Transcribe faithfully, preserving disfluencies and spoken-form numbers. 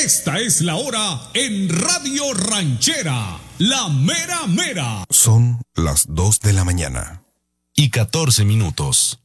Esta es la hora en Radio Ranchera, la mera mera. Son las dos de la mañana. Y catorce minutos.